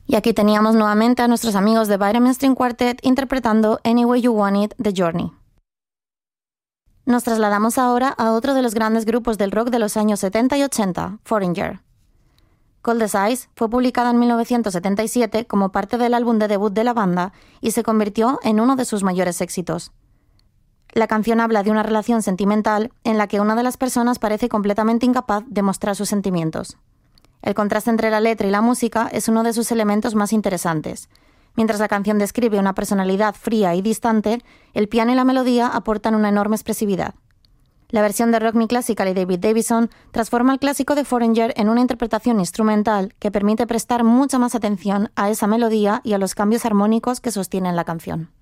Y aquí teníamos nuevamente a nuestros amigos de Vitamin String Quartet interpretando Any Way You Want It, The Journey. Nos trasladamos ahora a otro de los grandes grupos del rock de los años 70 y 80, Foreigner. Cold as Ice fue publicada en 1977 como parte del álbum de debut de la banda y se convirtió en uno de sus mayores éxitos. La canción habla de una relación sentimental en la que una de las personas parece completamente incapaz de mostrar sus sentimientos. El contraste entre la letra y la música es uno de sus elementos más interesantes. Mientras la canción describe una personalidad fría y distante, el piano y la melodía aportan una enorme expresividad. La versión de Rock Me Classical y David Davison transforma el clásico de Foreigner en una interpretación instrumental que permite prestar mucha más atención a esa melodía y a los cambios armónicos que sostienen la canción.